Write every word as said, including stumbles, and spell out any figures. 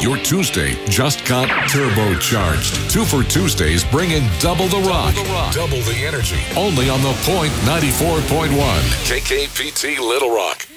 Your Tuesday just got turbocharged. Two for Tuesdays bringing double the rock, double the energy. Only on The Point ninety-four point one. K K P T Little Rock.